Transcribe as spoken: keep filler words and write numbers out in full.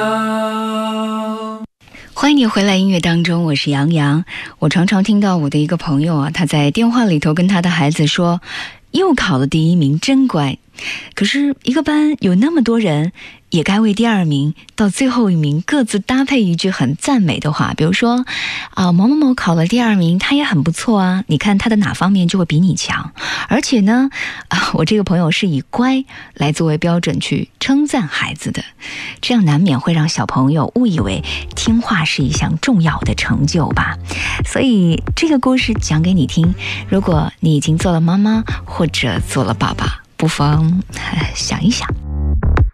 欢迎你回来音乐当中，我是杨洋。我常常听到我的一个朋友啊，他在电话里头跟他的孩子说，又考了第一名，真乖。可是一个班有那么多人，也该为第二名到最后一名各自搭配一句很赞美的话，比如说啊，某某某考了第二名，他也很不错啊，你看他的哪方面就会比你强。而且呢啊，我这个朋友是以乖来作为标准去称赞孩子的，这样难免会让小朋友误以为听话是一项重要的成就吧。所以这个故事讲给你听，如果你已经做了妈妈或者做了爸爸，不妨想一想。